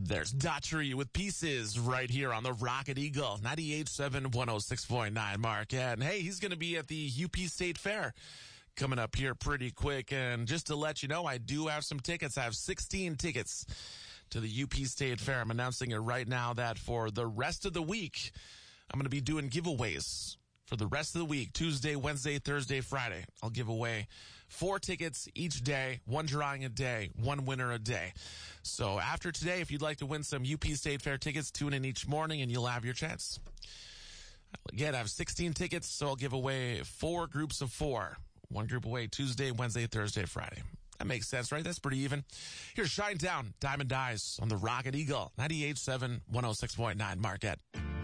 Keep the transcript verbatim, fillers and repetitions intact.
There's Daughtry with Pieces right here on the Rocket Eagle, ninety-eight point seven, one oh six point nine Marquette. And hey, he's going to be at the U P State Fair coming up here pretty quick. And just to let you know, I do have some tickets. I have sixteen tickets to the U P State Fair. I'm announcing it right now that for the rest of the week, I'm going to be doing giveaways. For the rest of the week, Tuesday, Wednesday, Thursday, Friday, I'll give away four tickets each day, one drawing a day, one winner a day. So after today, if you'd like to win some U P State Fair tickets, tune in each morning and you'll have your chance. Again, I have sixteen tickets, so I'll give away four groups of four. One group away Tuesday, Wednesday, Thursday, Friday. That makes sense, right? That's pretty even. Here's Shine Down, Diamond Eyes on the Rocket Eagle, ninety-eight point seven, one oh six point nine Marquette.